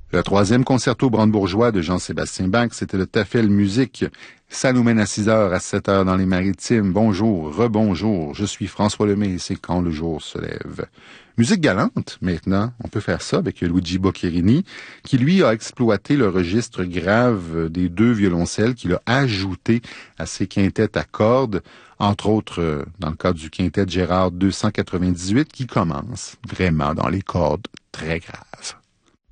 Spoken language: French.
Le troisième concerto brandebourgeois de Jean-Sébastien Bach, c'était le Tafel Musique. Ça nous mène à 6 heures, à 7 heures dans les Maritimes. Bonjour, rebonjour, je suis François Lemay et c'est Quand le jour se lève. Musique galante, maintenant, on peut faire ça avec Luigi Boccherini, qui lui a exploité le registre grave des deux violoncelles qu'il a ajouté à ses quintettes à cordes, entre autres dans le cadre du quintet Gérard 298, qui commence vraiment dans les cordes très graves.